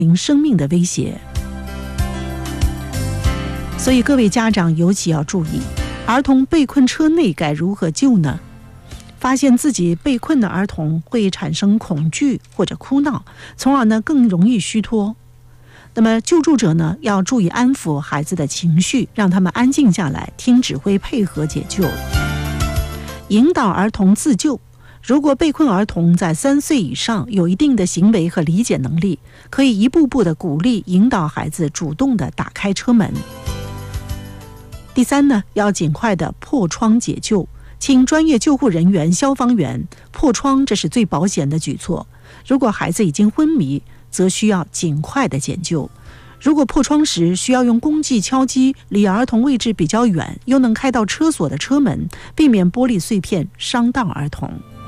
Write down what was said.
临生命的威胁。所以各位家长尤其要注意，儿童被困车内该如何救呢？发现自己被困的儿童会产生恐惧或者哭闹，从而呢更容易虚脱。那么救助者呢要注意安抚孩子的情绪，让他们安静下来，听指挥，配合解救，引导儿童自救。如果被困儿童在3岁以上，有一定的行为和理解能力，可以一步步的鼓励引导孩子主动的打开车门。第3呢，要尽快的破窗解救，请专业救护人员、消防员破窗，这是最保险的举措。如果孩子已经昏迷，则需要尽快的解救。如果破窗时需要用公技敲击离儿童位置比较远，又能开到车锁的车门，避免玻璃碎片伤到儿童。